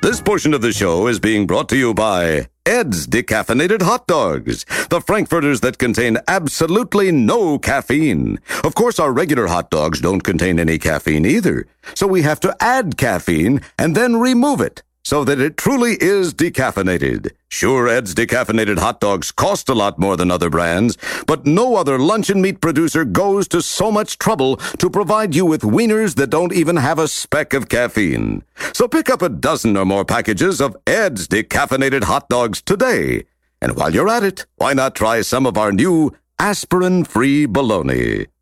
This portion of the show is being brought to you by Ed's Decaffeinated Hot Dogs, the Frankfurters that contain absolutely no caffeine. Of course, our regular hot dogs don't contain any caffeine either, so we have to add caffeine and then remove it so that it truly is decaffeinated. Sure, Ed's Decaffeinated Hot Dogs cost a lot more than other brands, but no other luncheon meat producer goes to so much trouble to provide you with wieners that don't even have a speck of caffeine. So pick up a dozen or more packages of Ed's Decaffeinated Hot Dogs today. And while you're at it, why not try some of our new aspirin-free bologna?